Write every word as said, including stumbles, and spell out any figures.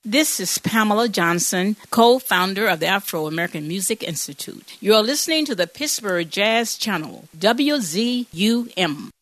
This is Pamela Johnson, co-founder of the Afro-American Music Institute. You are listening to the Pittsburgh Jazz Channel, W Z U M.